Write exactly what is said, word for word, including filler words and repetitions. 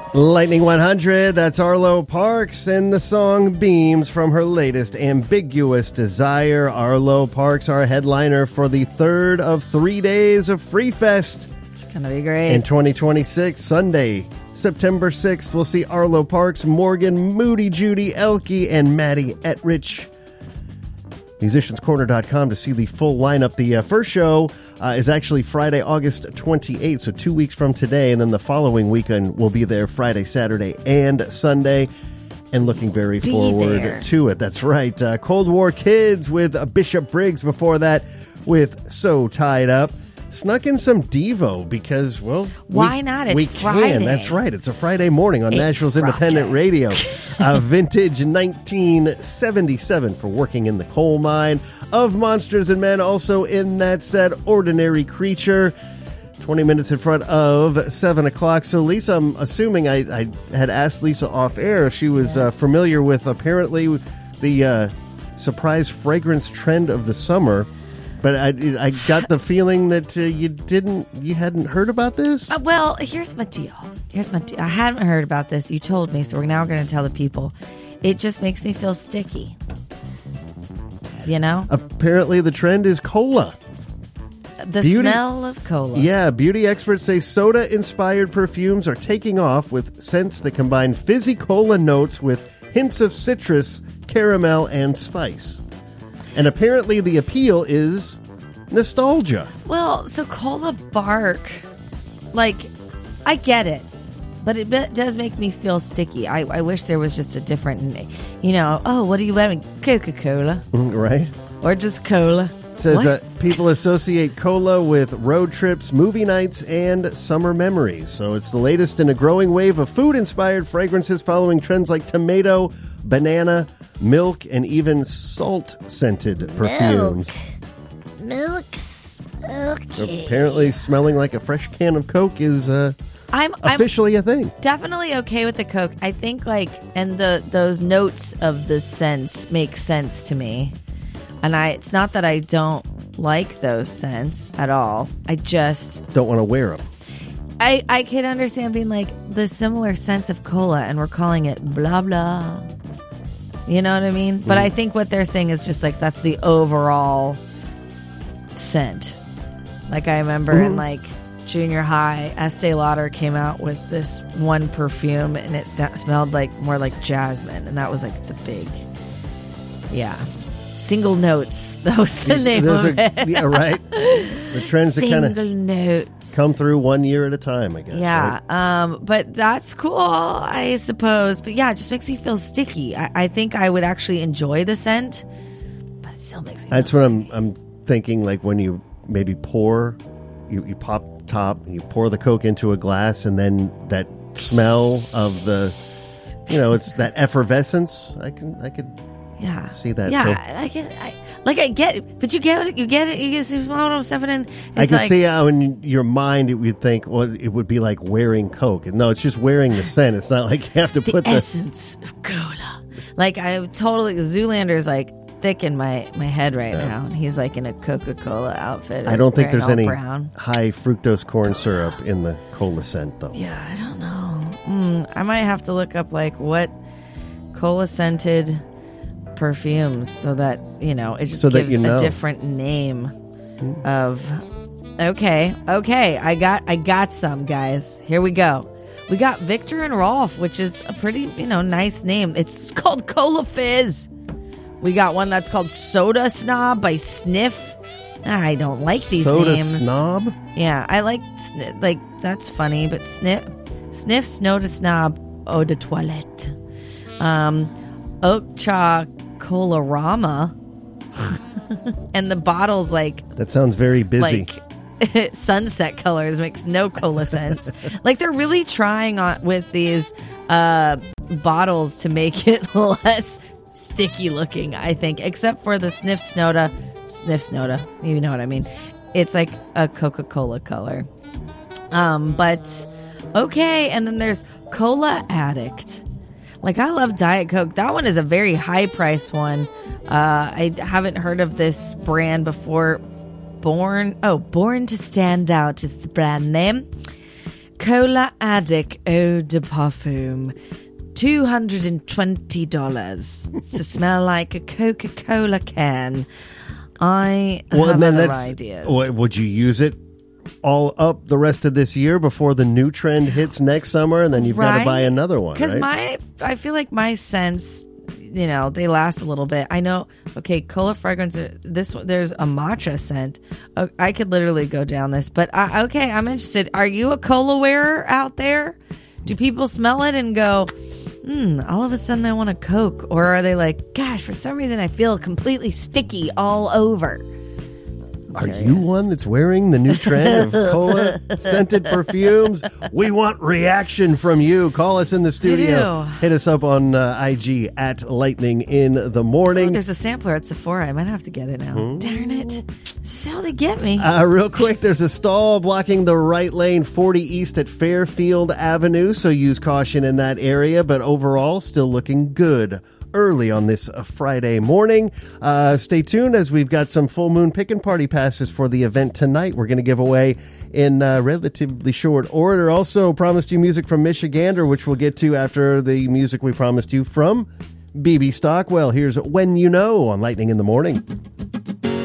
Lightning one hundred, that's Arlo Parks, and the song Beams from her latest Ambiguous Desire. Arlo Parks, our headliner for the third of three days of Free Fest. It's going to be great. In twenty twenty-six, Sunday, September sixth, we'll see Arlo Parks, Morgan, Moody, Judy, Elke, and Maddie Etrich. musicians corner dot com to see the full lineup. The uh, first show uh, is actually Friday, August twenty-eighth, so two weeks from today, and then the following weekend will be there Friday, Saturday, and Sunday, and looking very be forward there. to it. That's right. Uh, Cold War Kids with uh, Bishop Briggs before that with So Tied Up. Snuck in some Devo because, well, why we, not? It's we Friday. can. That's right. It's a Friday morning on It's Nashville's Friday. Independent Radio. A vintage nineteen seventy-seven for Working in the Coal Mine. Of Monsters and Men, also in that set, Ordinary Creature. twenty minutes in front of seven o'clock. So, Lisa, I'm assuming I, I had asked Lisa off air if she was Yes. uh, familiar with apparently the uh, surprise fragrance trend of the summer. But I, I got the feeling that uh, you didn't, you hadn't heard about this. Uh, well, here's my deal. Here's my deal. I hadn't heard about this. You told me, so we're now going to tell the people. It just makes me feel sticky. You know? Apparently, the trend is cola. The Beauty- smell of cola. Yeah, beauty experts say soda-inspired perfumes are taking off with scents that combine fizzy cola notes with hints of citrus, caramel, and spice. And apparently the appeal is nostalgia. Well, so cola bark, like, I get it, but it be- does make me feel sticky. I, I wish there was just a different, you know, oh, what are you wearing? Coca-Cola. Right? Or just cola. It says What? that people associate cola with road trips, movie nights, and summer memories. So it's the latest in a growing wave of food-inspired fragrances following trends like tomato, banana, milk, and even salt-scented perfumes. Milk. Milky. Apparently smelling like a fresh can of Coke is uh, I'm, I'm officially a thing. definitely okay with the Coke. I think, like, and the those notes of the scents make sense to me. And I, it's not that I don't like those scents at all. I just, Don't want to wear them. I, I can understand being like the similar sense of cola and we're calling it blah, blah. You know what I mean? But I think what they're saying is just like, that's the overall scent. Like I remember in like junior high, Estee Lauder came out with this one perfume and it sa- smelled like more like jasmine. And that was like the big, yeah. Single notes. That was the These- name those of are- it. Yeah, right. The trends that Single kind of notes. come through one year at a time, I guess. Yeah, right? um, but that's cool, I suppose. But yeah, it just makes me feel sticky. I, I think I would actually enjoy the scent, but it still makes me. That's feel what I'm sticky. I'm thinking. Like when you maybe pour, you, you pop top, and you pour the Coke into a glass, and then that smell of the, you know, it's that effervescence. I can I could Yeah, see that. Yeah, So I get. I like. I get it, but you get it. You get it. You get some photo stuff, and then it's I can like, see how in your mind it would think, well, it would be like wearing Coke. No, it's just wearing the scent. It's not like you have to the put the. essence of cola. Like I totally Zoolander's like thick in my my head right Yeah. now, and he's like in a Coca-Cola outfit. I don't think wearing there's all any brown. high fructose corn syrup in the cola scent, though. Yeah, I don't know. Mm, I might have to look up like what cola scented perfumes so that, you know, it just So that gives you know. a different name of okay, okay, I got I got some, guys. Here we go. We got Victor and Rolf, which is a pretty, you know, nice name. It's called Cola Fizz. We got one that's called Soda Snob by Sniff. I don't like these Soda names. Snob? Yeah, I like sni- like that's funny, but sniff, sniff, Soda Snob, eau de toilette, um, Oak Cha Cola-Rama, and the bottle's like That sounds very busy. like sunset colors, makes no cola sense. Like they're really trying on with these uh, bottles to make it less sticky looking, I think, except for the Sniff Snoda, Sniff Snoda, you know what I mean. It's like a Coca-Cola color. Um, but okay, and then there's Cola Addict. Like I love Diet Coke. That one is a very high priced one. Uh, I haven't heard of this brand before. Born, oh, Born to Stand Out is the brand name. Cola Addict Eau de Parfum. two hundred twenty dollars to smell like a Coca-Cola can. I well, have and then other that's, ideas. What, would you use it all up the rest of this year before the new trend hits next summer, and then you've right? got to buy another one, Because right? my, I feel like my scents, you know, they last a little bit. I know, okay, cola fragrance, this one, there's a matcha scent. Oh, I could literally go down this, but I, okay, I'm interested. Are you a cola wearer out there? Do people smell it and go, hmm, all of a sudden I want a Coke? Or are they like, gosh, for some reason I feel completely sticky all over? Are you one that's wearing the new trend of cola scented perfumes? We want reaction from you. Call us in the studio. Hit us up on uh, I G at Lightning in the Morning. Oh, there's a sampler at Sephora. I might have to get it now. Hmm. Darn it. Shall they get me? Uh, real quick, there's a stall blocking the right lane, forty East at Fairfield Avenue, so use caution in that area, but overall, still looking good early on this uh, Friday morning. Uh, stay tuned as we've got some full moon pick-and party passes for the event tonight. We're going to give away in uh, relatively short order. Also promised you music from Michigander, which we'll get to after the music we promised you from B B Stockwell. Here's When You Know on Lightning in the Morning.